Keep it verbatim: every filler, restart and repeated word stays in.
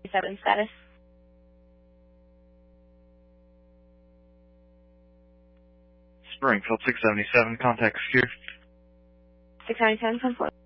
seven status. Springfield six seventy-seven, contact secure. six ninety-seven, ten four.